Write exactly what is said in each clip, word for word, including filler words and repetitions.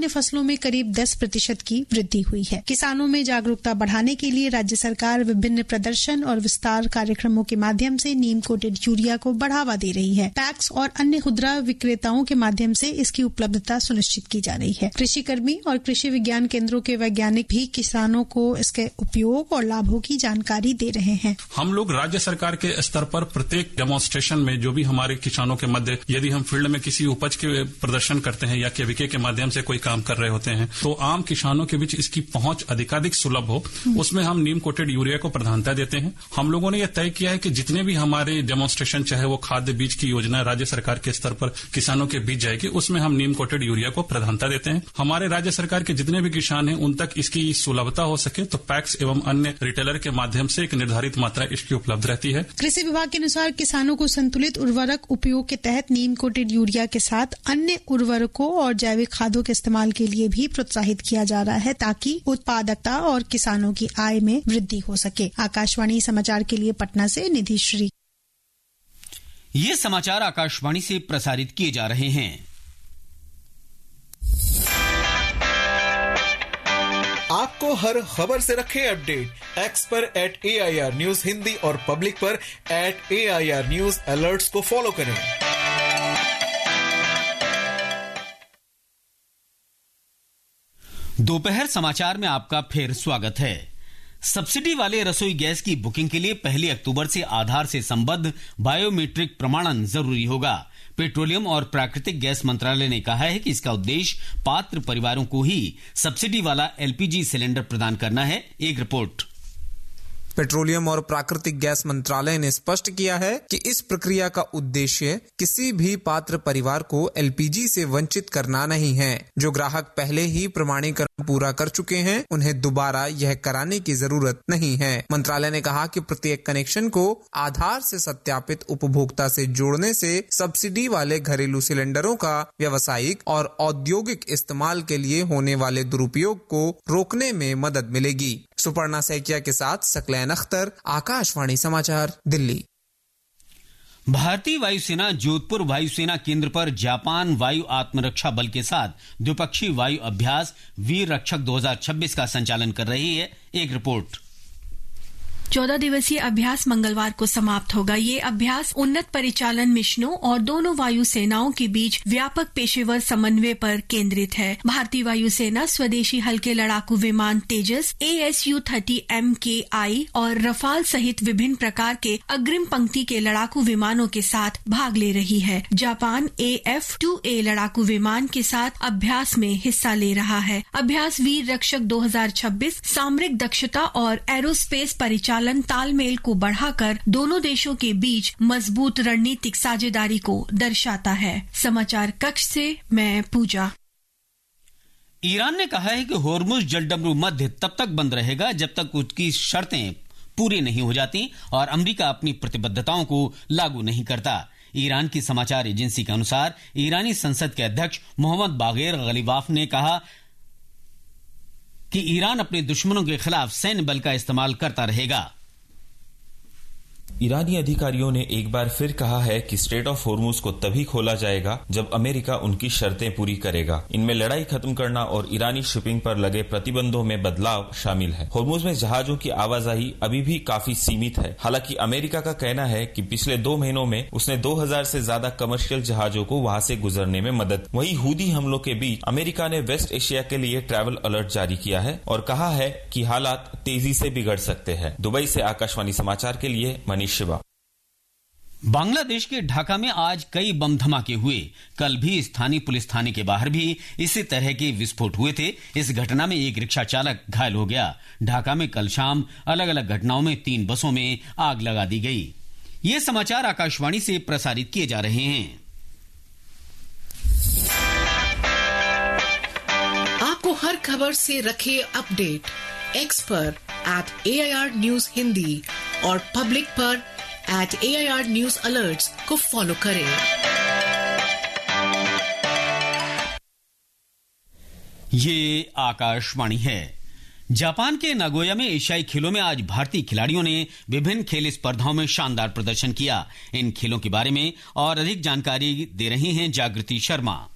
अन्य फसलों में करीब दस प्रतिशत की वृद्धि हुई है। किसानों में जागरूकता बढ़ाने के लिए राज्य सरकार विभिन्न प्रदर्शन और विस्तार कार्यक्रमों के माध्यम से नीम कोटेड यूरिया को बढ़ावा दे रही है। पैक्स और अन्य खुदरा विक्रेताओं के माध्यम से इसकी उपलब्धता सुनिश्चित की जा रही है। कृषि कर्मी और कृषि विज्ञान केंद्रों के वैज्ञानिक भी किसानों को इसके उपयोग और लाभों की जानकारी दे रहे हैं। हम लोग राज्य सरकार के स्तर पर प्रत्येक डेमोन्स्ट्रेशन में जो भी हमारे किसानों के मध्य यदि हम फील्ड में किसी उपज के प्रदर्शन करते हैं या केवीके के माध्यम से कोई काम कर रहे होते हैं तो आम किसानों के बीच इसकी पहुंच अधिकाधिक सुलभ हो, उसमें हम नीम कोटेड यूरिया को प्रधानता देते हैं। हम लोगों ने यह तय किया है कि जितने भी हमारे डेमोन्स्ट्रेशन चाहे वो खाद्य बीज की योजना राज्य सरकार के स्तर पर किसानों के बीच जाएगी, उसमें हम नीम कोटेड यूरिया को प्रधानता देते हैं। हमारे राज्य सरकार के जितने भी किसान हैं उन तक इसकी सुलभता हो सके तो पैक्स एवं अन्य रिटेलर के माध्यम से एक निर्धारित मात्रा इसकी उपलब्ध रहती है। कृषि विभाग के अनुसार किसानों को संतुलित उर्वरक उपयोग के तहत नीम कोटेड यूरिया के साथ अन्य उर्वरकों और जैविक खादों के इस्तेमाल के लिए भी प्रोत्साहित किया जा रहा है ताकि उत्पादकता और किसानों की आय में वृद्धि हो सके। आकाशवाणी समाचार के लिए पटना से निधि श्री। ये समाचार आकाशवाणी से प्रसारित किए जा रहे हैं। आपको हर खबर से रखे अपडेट। एक्स पर eight A I R news Hindi और पब्लिक पर eight A I R news alerts को फॉलो करें। दोपहर समाचार में आपका फिर स्वागत है। सब्सिडी वाले रसोई गैस की बुकिंग के लिए पहली अक्टूबर से आधार से संबद्ध बायोमेट्रिक प्रमाणन जरूरी होगा। पेट्रोलियम और प्राकृतिक गैस मंत्रालय ने कहा है कि इसका उद्देश्य पात्र परिवारों को ही सब्सिडी वाला एल पी जी सिलेंडर प्रदान करना है। एक रिपोर्ट। पेट्रोलियम और प्राकृतिक गैस मंत्रालय ने स्पष्ट किया है कि इस प्रक्रिया का उद्देश्य किसी भी पात्र परिवार को एल पी जी से वंचित करना नहीं है। जो ग्राहक पहले ही प्रमाणीकरण पूरा कर चुके हैं उन्हें दोबारा यह कराने की जरूरत नहीं है। मंत्रालय ने कहा कि प्रत्येक कनेक्शन को आधार से सत्यापित उपभोक्ता से जोड़ने से सब्सिडी वाले घरेलू सिलेंडरों का व्यावसायिक और औद्योगिक इस्तेमाल के लिए होने वाले दुरुपयोग को रोकने में मदद मिलेगी। सुपर्णा सैकिया के साथ सकलैन अख्तर, आकाशवाणी समाचार, दिल्ली। भारतीय वायुसेना जोधपुर वायुसेना केंद्र पर जापान वायु आत्मरक्षा बल के साथ द्विपक्षीय वायु अभ्यास वीर रक्षक दो हज़ार छब्बीस का संचालन कर रही है। एक रिपोर्ट। चौदह दिवसीय अभ्यास मंगलवार को समाप्त होगा। ये अभ्यास उन्नत परिचालन मिशनों और दोनों वायु सेनाओं के बीच व्यापक पेशेवर समन्वय पर केंद्रित है। भारतीय वायुसेना स्वदेशी हल्के लड़ाकू विमान तेजस, A S U thirty M के आई और रफाल सहित विभिन्न प्रकार के अग्रिम पंक्ति के लड़ाकू विमानों के साथ भाग ले रही है। जापान ए एफ टू ए लड़ाकू विमान के साथ अभ्यास में हिस्सा ले रहा है। अभ्यास वीर रक्षक दो हज़ार छब्बीस सामरिक दक्षता और एरोस्पेस परिचालन तालमेल को बढ़ाकर दोनों देशों के बीच मजबूत रणनीतिक साझेदारी को दर्शाता है। समाचार कक्ष से मैं पूजा। ईरान ने कहा है कि होर्मुज जलडमरू मध्य तब तक बंद रहेगा जब तक उसकी शर्तें पूरी नहीं हो जाती और अमेरिका अपनी प्रतिबद्धताओं को लागू नहीं करता। ईरान की समाचार एजेंसी के अनुसार ईरानी संसद के अध्यक्ष मोहम्मद बागेर गलीबाफ ने कहा कि ईरान अपने दुश्मनों के खिलाफ सैन्य बल का इस्तेमाल करता रहेगा। ईरानी अधिकारियों ने एक बार फिर कहा है कि स्ट्रेट ऑफ होर्मुज को तभी खोला जाएगा जब अमेरिका उनकी शर्तें पूरी करेगा। इनमें लड़ाई खत्म करना और ईरानी शिपिंग पर लगे प्रतिबंधों में बदलाव शामिल है। होर्मुज में जहाजों की आवाजाही अभी भी काफी सीमित है। हालांकि अमेरिका का कहना है कि पिछले दो महीनों में उसने दो हज़ार से ज्यादा कमर्शियल जहाजों को वहां से गुजरने में मदद। वहीं हूदी हमलों के बीच अमेरिका ने वेस्ट एशिया के लिए ट्रैवल अलर्ट जारी किया है और कहा है कि हालात तेजी से बिगड़ सकते हैं। दुबई से आकाशवाणी समाचार के लिए मनीष शिवा। बांग्लादेश के ढाका में आज कई बम धमाके हुए। कल भी स्थानीय पुलिस थाने के बाहर भी इसी तरह के विस्फोट हुए थे। इस घटना में एक रिक्शा चालक घायल हो गया। ढाका में कल शाम अलग अलग घटनाओं में तीन बसों में आग लगा दी गई। ये समाचार आकाशवाणी से प्रसारित किए जा रहे हैं। आपको हर खबर से रखे अपडेट। एक्स पर eight A I R news Hindi और पब्लिक पर eight A I R news alerts को फॉलो करें। ये आकाशवाणी है। जापान के नागोया में एशियाई खेलों में आज भारतीय खिलाड़ियों ने विभिन्न खेल स्पर्धाओं में शानदार प्रदर्शन किया। इन खेलों के बारे में और अधिक जानकारी दे रही हैं जागृति शर्मा।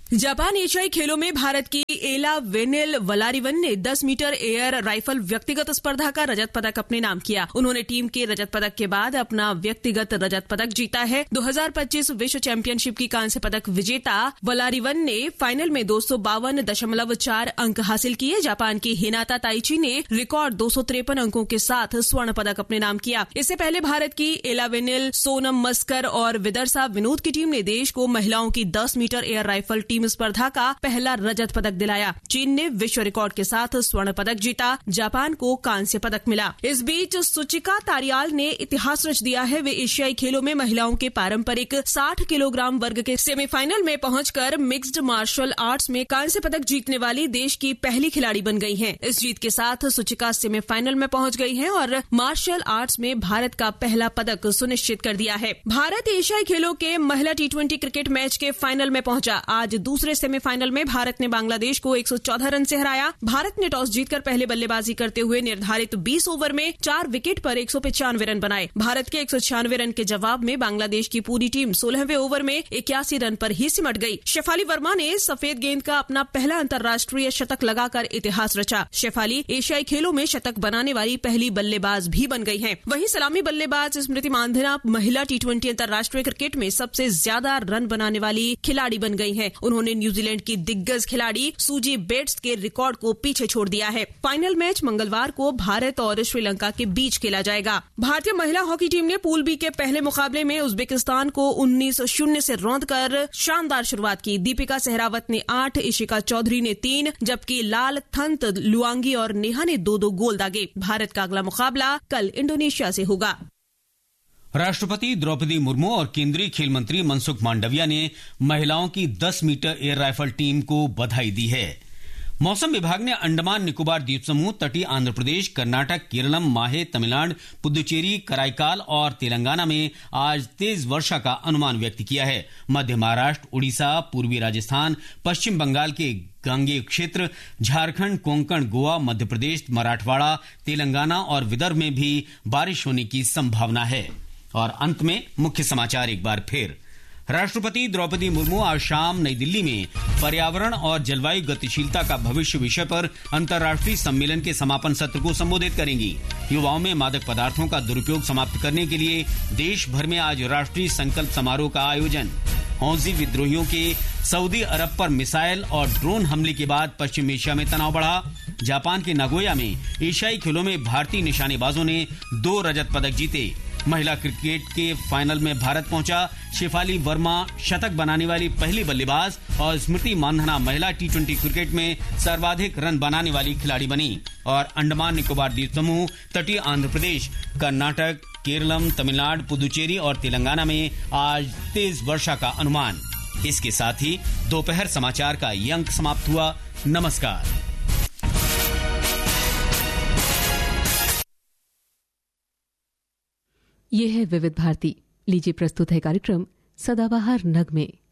जापान एशियाई खेलों में भारत की एला वेनेल वलारिवन ने दस मीटर एयर राइफल व्यक्तिगत स्पर्धा का रजत पदक अपने नाम किया। उन्होंने टीम के रजत पदक के बाद अपना व्यक्तिगत रजत पदक जीता है। दो हज़ार पच्चीस विश्व चैंपियनशिप की कांस्य पदक विजेता वलारिवन ने फाइनल में दो सौ बावन दशमलव चार अंक हासिल किए। जापान की हिनाता ताइची ने रिकॉर्ड दो सौ तिरपन अंकों के साथ स्वर्ण पदक अपने नाम किया। इससे पहले भारत की एला वेनेल, सोनम मस्कर और विदर्सा विनोद की टीम ने देश को महिलाओं की दस मीटर एयर राइफल टीम स्पर्धा का पहला रजत पदक दिलाया। चीन ने विश्व रिकॉर्ड के साथ स्वर्ण पदक जीता। जापान को कांस्य पदक मिला। इस बीच सुचिका तारियाल ने इतिहास रच दिया है। वे एशियाई खेलों में महिलाओं के पारंपरिक साठ किलोग्राम वर्ग के सेमीफाइनल में पहुंचकर मिक्स्ड मार्शल आर्ट्स में कांस्य पदक जीतने वाली देश की पहली खिलाड़ी बन गई हैं। इस जीत के साथ सुचिका सेमीफाइनल में पहुंच गई हैं और मार्शल आर्ट्स में भारत का पहला पदक सुनिश्चित कर दिया है। भारत एशियाई खेलों के महिला टी ट्वेंटी क्रिकेट मैच के फाइनल में पहुंचा। आज दूसरे सेमीफाइनल में भारत ने बांग्लादेश को एक सौ चौदह रन से हराया। भारत ने टॉस जीतकर पहले बल्लेबाजी करते हुए निर्धारित बीस ओवर में चार विकेट पर एक सौ पचानवे रन बनाए। भारत के एक सौ छियानवे रन के जवाब में बांग्लादेश की पूरी टीम सोलहवें ओवर में इक्यासी रन पर ही सिमट गई। शेफाली वर्मा ने सफेद गेंद का अपना पहला अंतर्राष्ट्रीय शतक लगाकर इतिहास रचा। शेफाली एशियाई खेलों में शतक बनाने वाली पहली बल्लेबाज भी बन गई हैं। वहीं सलामी बल्लेबाज स्मृति मांधाना महिला टी ट्वेंटी अंतर्राष्ट्रीय क्रिकेट में सबसे ज्यादा रन बनाने वाली खिलाड़ी बन गई हैं। उन्होंने न्यूजीलैंड की दिग्गज खिलाड़ी सूजी बेट्स के रिकॉर्ड को पीछे छोड़ दिया है। फाइनल मैच मंगलवार को भारत और श्रीलंका के बीच खेला जाएगा। भारतीय महिला हॉकी टीम ने पूल बी के पहले मुकाबले में उज्बेकिस्तान को उन्नीस शून्य से रौंदकर शानदार शुरुआत की। दीपिका सहरावत ने आठ, इशिका चौधरी ने तीन, जबकि लाल थंत, लुआंगी और नेहा ने दो दो गोल दागे। भारत का अगला मुकाबला कल इंडोनेशिया से होगा। राष्ट्रपति द्रौपदी मुर्मू और केंद्रीय खेल मंत्री मनसुख मांडविया ने महिलाओं की दस मीटर एयर राइफल टीम को बधाई दी है। मौसम विभाग ने अंडमान निकोबार द्वीप समूह, तटीय आंध्र प्रदेश, कर्नाटक, केरलम, माहे, तमिलनाडु, पुदुचेरी, कराईकाल और तेलंगाना में आज तेज वर्षा का अनुमान व्यक्त किया है। मध्य महाराष्ट्र, उड़ीसा, पूर्वी राजस्थान, पश्चिम बंगाल के गांगेय क्षेत्र, झारखंड, कोंकण, गोवा, मध्य प्रदेश, मराठवाड़ा, तेलंगाना और विदर्भ में भी बारिश होने की संभावना है। और अंत में मुख्य समाचार एक बार फिर। राष्ट्रपति द्रौपदी मुर्मू आज शाम नई दिल्ली में पर्यावरण और जलवायु गतिशीलता का भविष्य विषय पर अंतर्राष्ट्रीय सम्मेलन के समापन सत्र को संबोधित करेंगी। युवाओं में मादक पदार्थों का दुरुपयोग समाप्त करने के लिए देश भर में आज राष्ट्रीय संकल्प समारोह का आयोजन। हौजी विद्रोहियों के सऊदी अरब पर मिसाइल और ड्रोन हमले के बाद पश्चिम एशिया में तनाव बढ़ा। जापान के नागोया में एशियाई खेलों में भारतीय निशानेबाजों ने दो रजत पदक जीते। महिला क्रिकेट के फाइनल में भारत पहुंचा। शेफाली वर्मा शतक बनाने वाली पहली बल्लेबाज और स्मृति मांधाना महिला टी ट्वेंटी क्रिकेट में सर्वाधिक रन बनाने वाली खिलाड़ी बनी। और अंडमान निकोबार द्वीप समूह, तटीय आंध्र प्रदेश, कर्नाटक, केरलम, तमिलनाडु, पुदुचेरी और तेलंगाना में आज तेज वर्षा का अनुमान। इसके साथ ही दोपहर समाचार का ये अंक समाप्त हुआ। नमस्कार। ये है विविध भारती। लीजिए प्रस्तुत है कार्यक्रम सदाबहार नगमे।